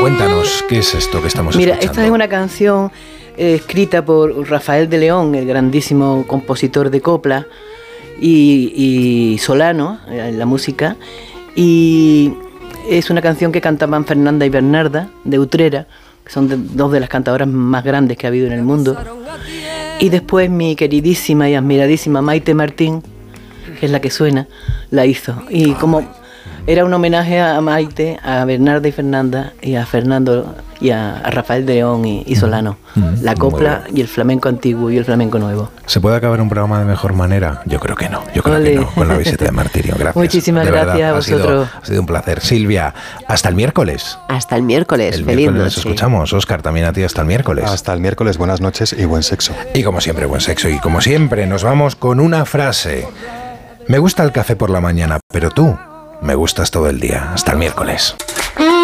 Cuéntanos, ¿qué es esto que estamos Mira, escuchando? esta es una canción escrita por Rafael de León, el grandísimo compositor de copla, y Solano, en la música, y es una canción que cantaban Fernanda y Bernarda, de Utrera, que son dos de las cantadoras más grandes que ha habido en el mundo, y después mi queridísima y admiradísima Maite Martín, que es la que suena, la hizo, y como era un homenaje a Maite, a Bernarda y Fernanda, y a Fernando y a Rafael de León y Solano, la copla y el flamenco antiguo y el flamenco nuevo. ¿Se puede acabar un programa de mejor manera? Yo creo que no, con la visita de Martirio. Gracias. Muchísimas gracias a vosotros. Ha sido un placer. Silvia, hasta el miércoles. Hasta el miércoles, El feliz miércoles nos noche. escuchamos. Óscar, también a ti hasta el miércoles. Hasta el miércoles, buenas noches y buen sexo. Y como siempre, buen sexo. Y como siempre, nos vamos con una frase. Me gusta el café por la mañana, pero tú me gustas todo el día. Hasta el miércoles.